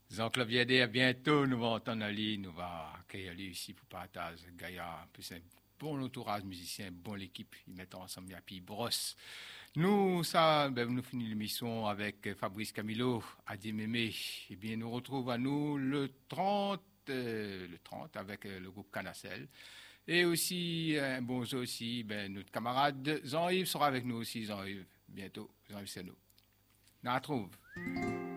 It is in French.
Jean-Claude Viadé, à bientôt. Nous allons entendre Ali, nous va accueillir lui ici pour partager Gaïa. C'est un bon entourage musicien, bon l'équipe. Ils mettent ensemble et puis ils brossent. Nous, ça, nous finissons l'émission avec Fabrice Camilo, Adi Mémé. Eh bien, nous retrouvons à nous le 30 avec le groupe Canacel. Et aussi, un bonjour aussi, notre camarade Jean-Yves sera avec nous aussi, Jean-Yves, bientôt, Jean-Yves Seno. On la retrouve.